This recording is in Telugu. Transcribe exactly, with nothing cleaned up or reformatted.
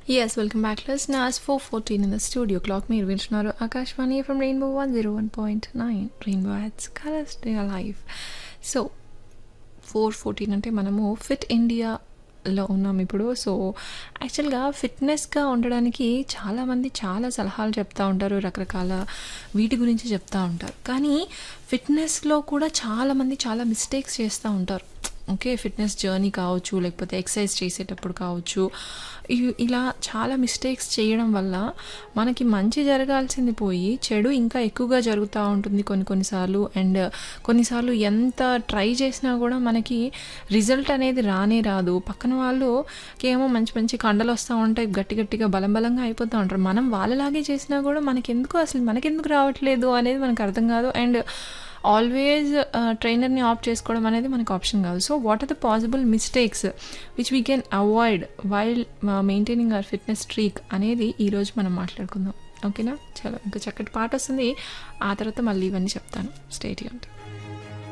Yes, welcome back, listeners. four fourteen in the studio clock. మీరు వింటున్నారు Akashvani from rainbow one zero one point nine rainbow ads colours real life. So four fourteen అంటే మనము ఫిట్ ఇండియాలో ఉన్నాం ఇప్పుడు. సో యాక్చువల్గా ఫిట్నెస్గా ఉండడానికి చాలామంది చాలా సలహాలు చెప్తూ ఉంటారు, రకరకాల వీటి గురించి చెప్తూ ఉంటారు. కానీ ఫిట్నెస్లో కూడా చాలామంది చాలా మిస్టేక్స్ చేస్తూ ఉంటారు. ఓకే, ఫిట్నెస్ జర్నీ కావచ్చు, లేకపోతే ఎక్సర్సైజ్ చేసేటప్పుడు కావచ్చు, ఇ- ఇలా చాలా మిస్టేక్స్ చేయడం వల్ల మనకి మంచి జరగాల్సింది పోయి చెడు ఇంకా ఎక్కువగా జరుగుతూ ఉంటుంది కొన్ని కొన్నిసార్లు. అండ్ కొన్నిసార్లు ఎంత ట్రై చేసినా కూడా మనకి రిజల్ట్ అనేది రానే రాదు. పక్కన వాళ్ళు ఏమో మంచి మంచి కండలు వస్తూ ఉంటాయి, గట్టి గట్టిగా బలం బలంగా అయిపోతూ ఉంటారు. మనం వాళ్ళలాగే చేసినా కూడా మనకెందుకు అసలు మనకెందుకు రావట్లేదు అనేది మనకు అర్థం కాదు. అండ్ ఆల్వేస్ ట్రైనర్ని ఆప్ట్ చేసుకోవడం అనేది మనకు ఆప్షన్ కాదు. So what are the possible mistakes which we can avoid while maintaining hour fitness streak అనేది ఈరోజు మనం మాట్లాడుకుందాం. ఓకేనా? చాలా ఇంకా చక్కటి పాట వస్తుంది, ఆ తర్వాత మళ్ళీ ఇవన్నీ చెప్తాను. Stay tuned.